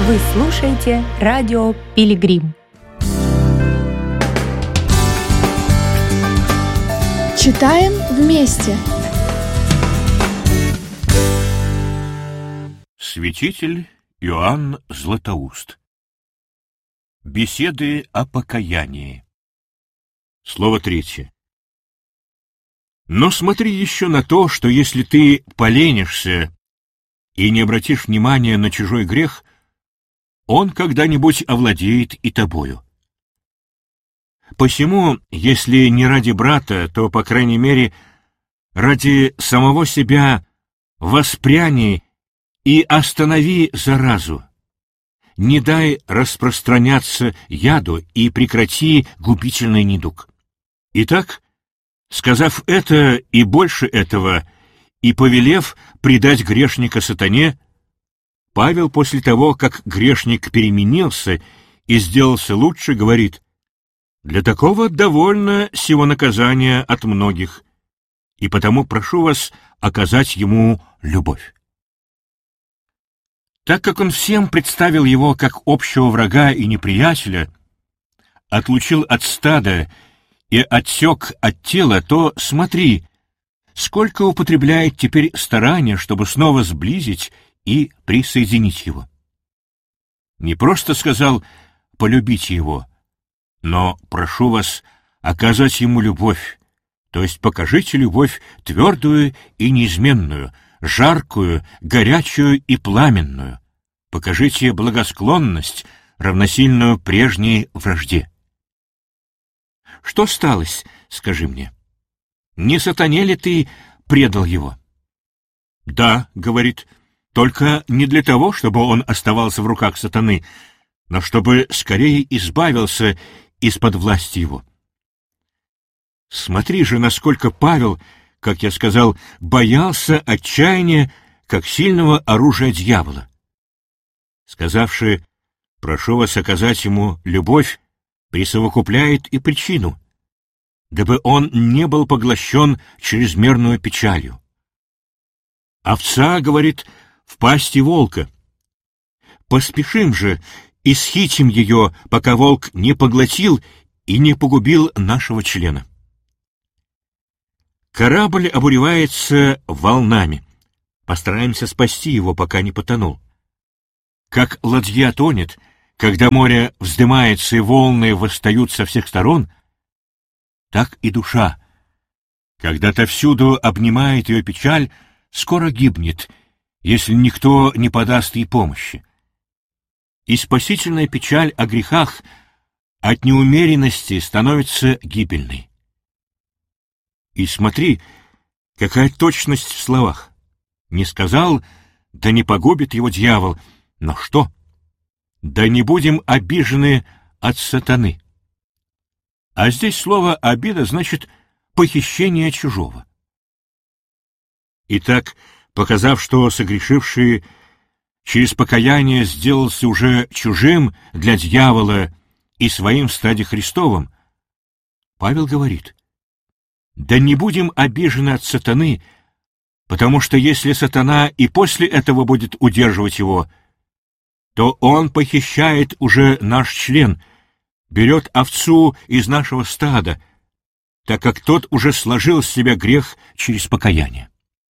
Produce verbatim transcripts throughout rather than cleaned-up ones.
Вы слушаете радио «Пилигрим». Читаем вместе. Святитель Иоанн Златоуст. Беседы о покаянии. Слово третье. Но смотри еще на то, что если ты поленишься и не обратишь внимания на чужой грех, он когда-нибудь овладеет и тобою. Посему, если не ради брата, то, по крайней мере, ради самого себя воспряни и останови заразу. Не дай распространяться яду и прекрати губительный недуг. Итак, сказав это и больше этого, и повелев предать грешника сатане, Павел после того, как грешник переменился и сделался лучше, говорит: «Для такого довольно сего наказания от многих, и потому прошу вас оказать ему любовь». Так как он всем представил его как общего врага и неприятеля, отлучил от стада и отсек от тела, то смотри, сколько употребляет теперь старания, чтобы снова сблизить и присоединить его. Не просто сказал «полюбите его», но прошу вас оказать ему любовь, то есть покажите любовь твердую и неизменную, жаркую, горячую и пламенную. Покажите благосклонность, равносильную прежней вражде. Что сталось, скажи мне? Не сатане ли ты предал его? Да, говорит, только не для того, чтобы он оставался в руках сатаны, но чтобы скорее избавился из-под власти его. Смотри же, насколько Павел, как я сказал, боялся отчаяния, как сильного оружия дьявола. Сказавши «прошу вас оказать ему любовь», присовокупляет и причину, дабы он не был поглощен чрезмерную печалью. Овца, говорит, в пасти волка. Поспешим же и схитим ее, пока волк не поглотил и не погубил нашего члена. Корабль обуревается волнами. Постараемся спасти его, пока не потонул. Как ладья тонет, когда море вздымается и волны восстают со всех сторон, так и душа, когда отовсюду обнимает ее печаль, скоро гибнет, если никто не подаст ей помощи. И спасительная печаль о грехах от неумеренности становится гибельной. И смотри, какая точность в словах. Не сказал, да не погубит его дьявол, но что? Да не будем обижены от сатаны. А здесь слово «обида» значит «похищение чужого». Итак, показав, что согрешивший через покаяние сделался уже чужим для дьявола и своим в стаде Христовом, Павел говорит: «Да не будем обижены от сатаны, потому что если сатана и после этого будет удерживать его, то он похищает уже наш член, берет овцу из нашего стада, так как тот уже сложил с себя грех через покаяние».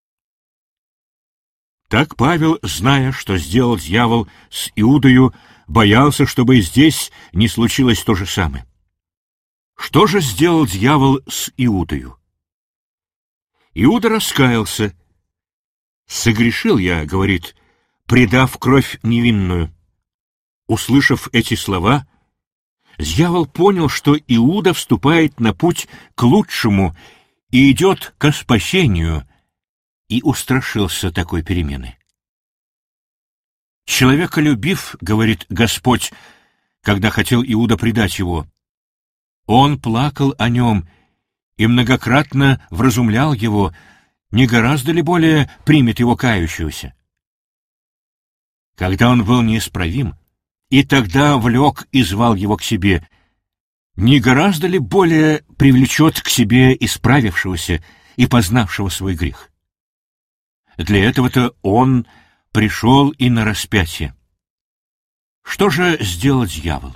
Так Павел, зная, что сделал дьявол с Иудою, боялся, чтобы и здесь не случилось то же самое. Что же сделал дьявол с Иудою? Иуда раскаялся. «Согрешил я, — говорит, — предав кровь невинную». Услышав эти слова, дьявол понял, что Иуда вступает на путь к лучшему и идет ко спасению, и устрашился такой перемены. «Человеколюбив, — говорит Господь, когда хотел Иуда предать его, — он плакал о нем и многократно вразумлял его, не гораздо ли более примет его кающегося? Когда он был неисправим, и тогда влек и звал его к себе, не гораздо ли более привлечет к себе исправившегося и познавшего свой грех? Для этого-то он пришел и на распятие. Что же сделал дьявол?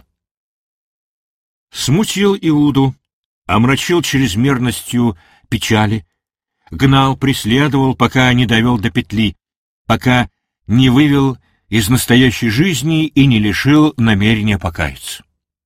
Смутил Иуду, омрачил чрезмерностью печали, гнал, преследовал, пока не довел до петли, пока не вывел из настоящей жизни и не лишил намерения покаяться.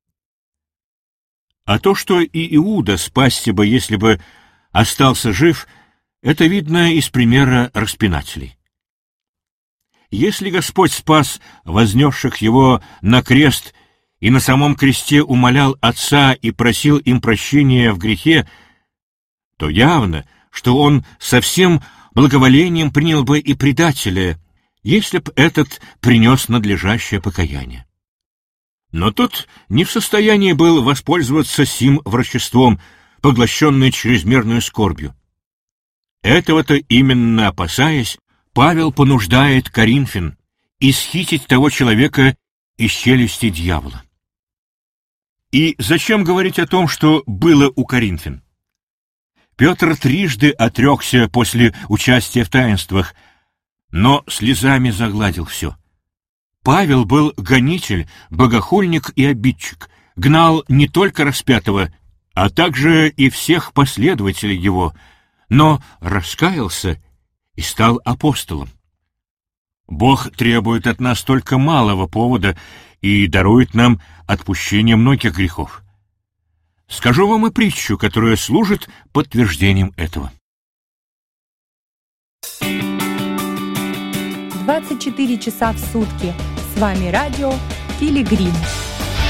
А то, что и Иуда спасся бы, если бы остался жив, это видно из примера распинателей. Если Господь спас вознесших его на крест и на самом кресте умолял Отца и просил им прощения в грехе, то явно, что Он со всем благоволением принял бы и предателя, если б этот принес надлежащее покаяние. Но тот не в состоянии был воспользоваться сим врачеством, поглощенный чрезмерную скорбью. Этого-то именно опасаясь, Павел понуждает Коринфян исхитрить того человека из челюсти дьявола. И зачем говорить о том, что было у Коринфян? Петр трижды отрекся после участия в таинствах, но слезами загладил все. Павел был гонитель, богохульник и обидчик, гнал не только распятого, а также и всех последователей его, но раскаялся и стал апостолом. Бог требует от нас только малого повода и дарует нам отпущение многих грехов. Скажу вам и притчу, которая служит подтверждением этого. двадцать четыре часа в сутки. С вами радио «Пилигрим».